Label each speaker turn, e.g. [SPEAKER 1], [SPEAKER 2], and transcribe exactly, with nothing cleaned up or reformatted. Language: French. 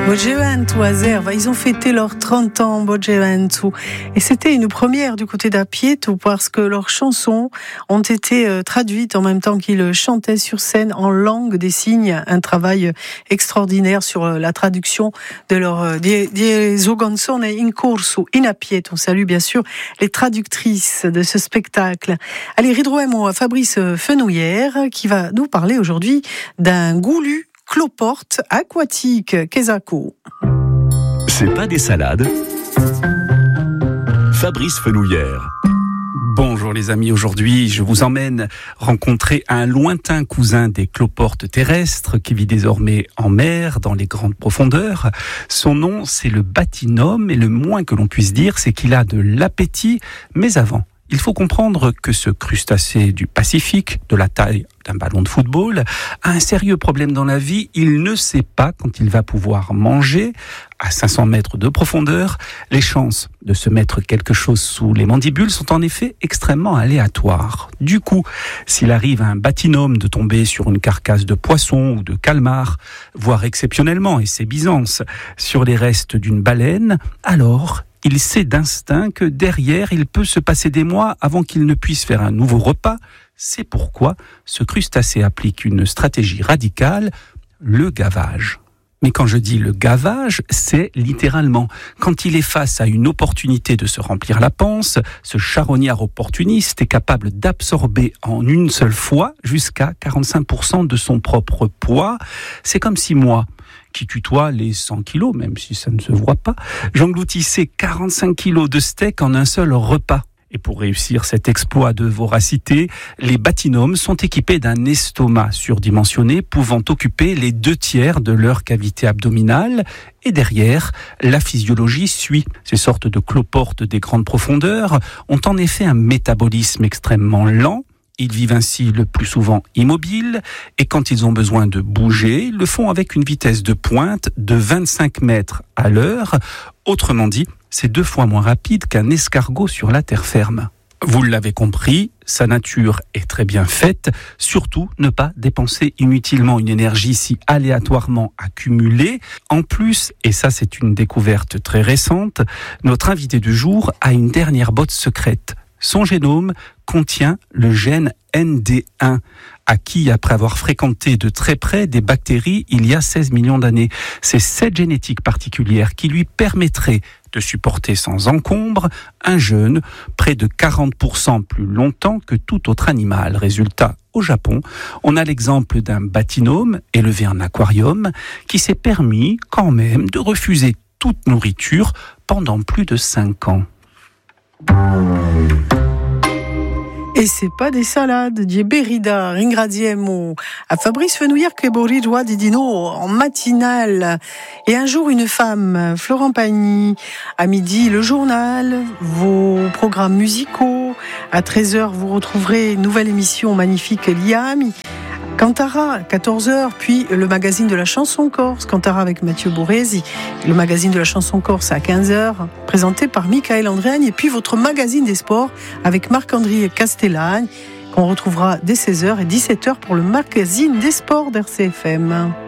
[SPEAKER 1] Bogeventu à Zerva, ils ont fêté leurs trente ans, Bogeventu. Et c'était une première du côté d'Apieto parce que leurs chansons ont été euh, traduites en même temps qu'ils chantaient sur scène en langue des signes. Un travail extraordinaire sur euh, la traduction de leur euh, des, des canzoni in corso in Apieto. On salue bien sûr les traductrices de ce spectacle. Allez, ridroemo à Fabrice Fenouillère qui va nous parler aujourd'hui d'un goulu cloporte aquatique. Quesaco.
[SPEAKER 2] C'est pas des salades. Fabrice Fenouillère.
[SPEAKER 3] Bonjour les amis, aujourd'hui je vous emmène rencontrer un lointain cousin des cloportes terrestres qui vit désormais en mer, dans les grandes profondeurs. Son nom c'est le Batinum et le moins que l'on puisse dire c'est qu'il a de l'appétit, mais avant. Il faut comprendre que ce crustacé du Pacifique, de la taille d'un ballon de football, a un sérieux problème dans la vie. Il ne sait pas quand il va pouvoir manger. À cinq cents mètres de profondeur, les chances de se mettre quelque chose sous les mandibules sont en effet extrêmement aléatoires. Du coup, s'il arrive à un Batinum de tomber sur une carcasse de poisson ou de calmar, voire exceptionnellement, et c'est Byzance, sur les restes d'une baleine, alors il sait d'instinct que derrière, il peut se passer des mois avant qu'il ne puisse faire un nouveau repas. C'est pourquoi ce crustacé applique une stratégie radicale, le gavage. Mais quand je dis le gavage, c'est littéralement quand il est face à une opportunité de se remplir la panse, ce charognard opportuniste est capable d'absorber en une seule fois jusqu'à quarante-cinq pour cent de son propre poids. C'est comme si moi, qui tutoie les cent kilos, même si ça ne se voit pas, j'engloutissais quarante-cinq kilos de steak en un seul repas. Et pour réussir cet exploit de voracité, les Batinums sont équipés d'un estomac surdimensionné pouvant occuper les deux tiers de leur cavité abdominale. Et derrière, la physiologie suit. Ces sortes de cloportes des grandes profondeurs ont en effet un métabolisme extrêmement lent. Ils vivent ainsi le plus souvent immobiles et quand ils ont besoin de bouger, ils le font avec une vitesse de pointe de vingt-cinq mètres à l'heure. Autrement dit, c'est deux fois moins rapide qu'un escargot sur la terre ferme. Vous l'avez compris, sa nature est très bien faite, surtout ne pas dépenser inutilement une énergie si aléatoirement accumulée. En plus, et ça c'est une découverte très récente, notre invité du jour a une dernière botte secrète. Son génome contient le gène N D un, acquis après avoir fréquenté de très près des bactéries il y a seize millions d'années. C'est cette génétique particulière qui lui permettrait de supporter sans encombre un jeûne près de quarante pour cent plus longtemps que tout autre animal. Résultat, au Japon, on a l'exemple d'un Batinum élevé en aquarium qui s'est permis quand même de refuser toute nourriture pendant plus de cinq ans.
[SPEAKER 1] Et c'est pas des salades, di berida, ringraziemo à Fabrice Fenouillère que Boriroi di Dino en matinale. Et un jour, une femme, Florent Pagny, à midi, le journal, vos programmes musicaux. À treize heures, vous retrouverez une nouvelle émission magnifique, Liami. Cantara, quatorze heures, puis le magazine de la chanson corse, Cantara avec Mathieu Borresi, le magazine de la chanson corse à quinze heures, présenté par Michael Andréagne, et puis votre magazine des sports avec Marc-André Castellagne, qu'on retrouvera dès seize heures et dix-sept heures pour le magazine des sports d'R C F M.